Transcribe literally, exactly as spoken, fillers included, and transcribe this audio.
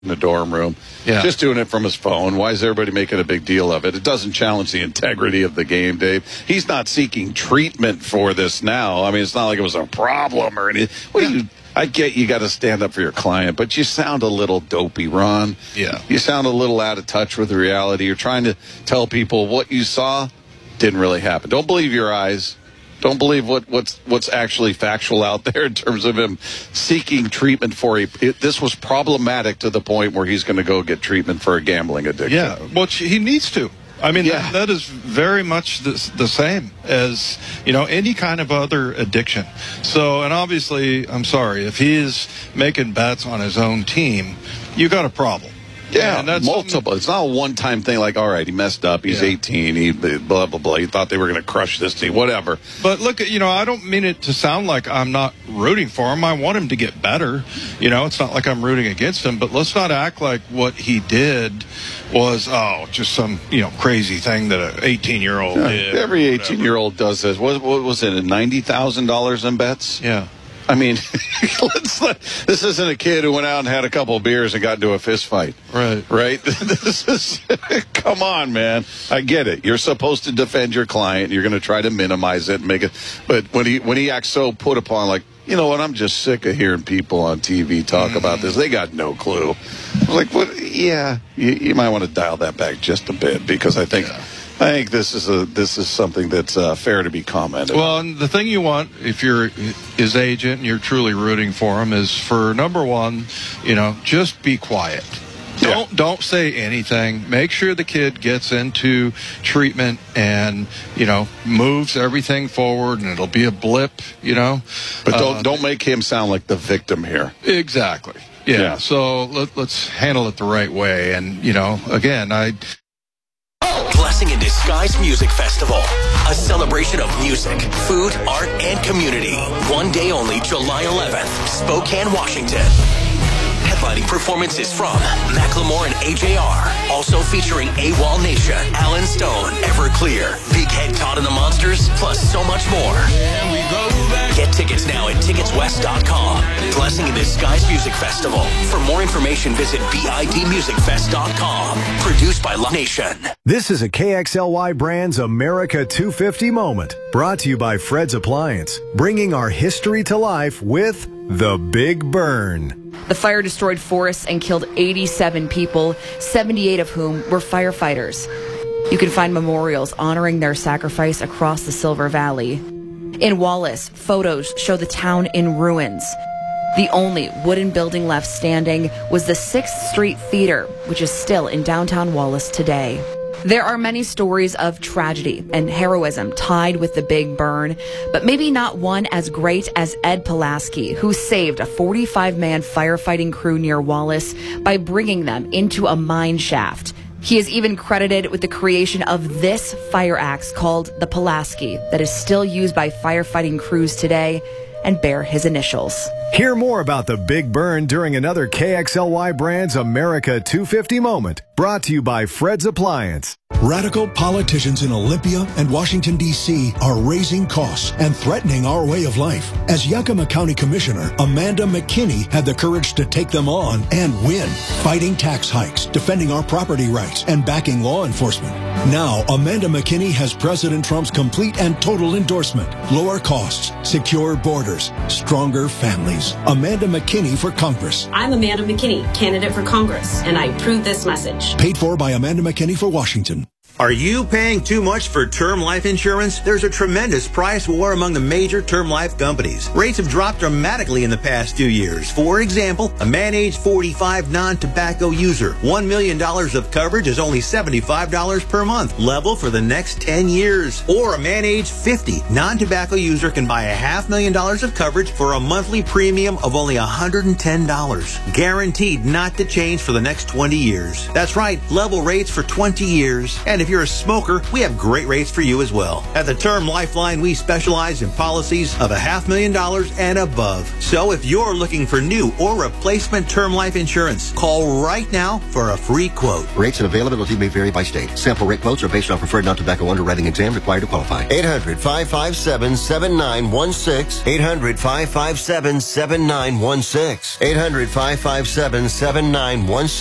in the dorm room, yeah. just doing it from his phone. Why is everybody making a big deal of it? It doesn't challenge the integrity of the game, Dave. He's not seeking treatment for this now. I mean, it's not like it was a problem or anything. What yeah. do you... I get you got to stand up for your client, but you sound a little dopey, Ron. Yeah. You sound a little out of touch with reality. You're trying to tell people what you saw didn't really happen. Don't believe your eyes. Don't believe what, what's what's actually factual out there in terms of him seeking treatment for a. It, this was problematic to the point where he's going to go get treatment for a gambling addiction. Yeah, well, he needs to. I mean, yeah. that, that is very much the, the same as, you know, any kind of other addiction. So, and obviously, I'm sorry, if he is making bets on his own team, you got a problem. Yeah, and that's multiple. It's not a one-time thing like, all right, he messed up, he's yeah. eighteen, he blah, blah, blah. He thought they were going to crush this team, whatever. But look, you know, I don't mean it to sound like I'm not rooting for him. I want him to get better. You know, it's not like I'm rooting against him, but let's not act like what he did was, oh, just some, you know, crazy thing that an eighteen-year-old yeah, did. Every eighteen-year-old does this. What, what was it, ninety thousand dollars in bets? Yeah. I mean, let's let, this isn't a kid who went out and had a couple of beers and got into a fist fight. Right. Right? This is, come on, man. I get it. You're supposed to defend your client. You're going to try to minimize it and make it. But when he when he acts so put upon, like, you know what, I'm just sick of hearing people on T V talk mm. about this. They got no clue. I was like, what? Yeah, you, you might want to dial that back just a bit because I think. Yeah. I think this is a this is something that's uh, fair to be commented. Well, and the thing you want, if you're his agent and you're truly rooting for him, is for number one, you know, just be quiet. Don't yeah. don't say anything. Make sure the kid gets into treatment and, you know, moves everything forward, and it'll be a blip, you know. But don't uh, don't make him sound like the victim here. Exactly. Yeah. yeah. So let, let's handle it the right way. And, you know, again, I. Blessing in Disguise Music Festival, a celebration of music, food, art, and community. One day only, July eleventh, Spokane, Washington. Headlining performances from Macklemore and A J R. Also featuring AWOL Nation, Alan Stone, Everclear, Big Head Todd and the Monsters, plus so much more. Get tickets now at tickets west dot com. Blessing in Disguise Music Festival. For more information, visit bid music fest dot com. Produced by Live Nation. This is a K X L Y Brands America two fifty moment. Brought to you by Fred's Appliance. Bringing our history to life with The Big Burn. The fire destroyed forests and killed eighty-seven people, seventy-eight of whom were firefighters. You can find memorials honoring their sacrifice across the Silver Valley. In Wallace, photos show the town in ruins. The only wooden building left standing was the sixth Street Theater, which is still in downtown Wallace today. There are many stories of tragedy and heroism tied with the Big Burn, but maybe not one as great as Ed Pulaski, who saved a forty-five man firefighting crew near Wallace by bringing them into a mine shaft. He is even credited with the creation of this fire axe called the Pulaski that is still used by firefighting crews today and bear his initials. Hear more about the Big Burn during another K X L Y Brands America two fifty moment, brought to you by Fred's Appliance. Radical politicians in Olympia and Washington, D C are raising costs and threatening our way of life. As Yakima County Commissioner, Amanda McKinney had the courage to take them on and win, fighting tax hikes, defending our property rights, and backing law enforcement. Now, Amanda McKinney has President Trump's complete and total endorsement. Lower costs, secure borders, stronger families. Amanda McKinney for Congress. I'm Amanda McKinney, candidate for Congress, and I approve this message. Paid for by Amanda McKinney for Washington. Are you paying too much for term life insurance? There's a tremendous price war among the major term life companies. Rates have dropped dramatically in the past few years. For example, a man age forty-five non-tobacco user, one million dollars of coverage is only seventy-five dollars per month, level for the next ten years. Or a man age fifty non-tobacco user can buy a half million dollars of coverage for a monthly premium of only one hundred ten dollars. Guaranteed not to change for the next twenty years. That's right, level rates for twenty years. And And if you're a smoker, we have great rates for you as well. At the Term Lifeline, we specialize in policies of a half million dollars and above. So if you're looking for new or replacement term life insurance, call right now for a free quote. Rates and availability may vary by state. Sample rate quotes are based on preferred non-tobacco underwriting exam required to qualify. eight hundred, five five seven, seven nine one six. eight hundred, five five seven, seven nine one six. eight hundred, five five seven, seven nine one six.